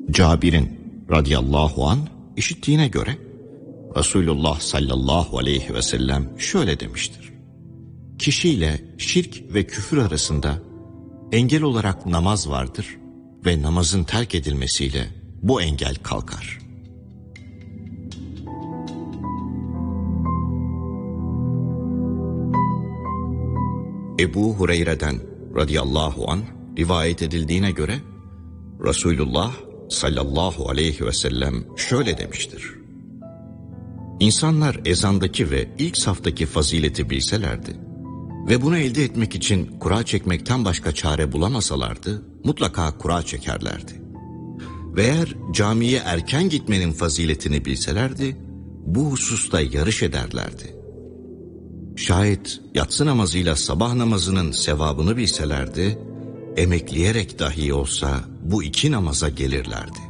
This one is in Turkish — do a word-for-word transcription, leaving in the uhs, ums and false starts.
Cabir'in radıyallahu an işittiğine göre Resulullah sallallahu aleyhi ve sellem şöyle demiştir: kişiyle şirk ve küfür arasında engel olarak namaz vardır ve namazın terk edilmesiyle bu engel kalkar. Ebu Hureyre'den radıyallahu anh rivayet edildiğine göre Resulullah sallallahu aleyhi ve sellem şöyle demiştir: İnsanlar ezandaki ve ilk saftaki fazileti bilselerdi ve bunu elde etmek için kura çekmekten başka çare bulamasalardı mutlaka kura çekerlerdi. Ve eğer camiye erken gitmenin faziletini bilselerdi bu hususta yarış ederlerdi. Şayet yatsı namazıyla sabah namazının sevabını bilselerdi emekleyerek dahi olsa bu iki namaza gelirlerdi.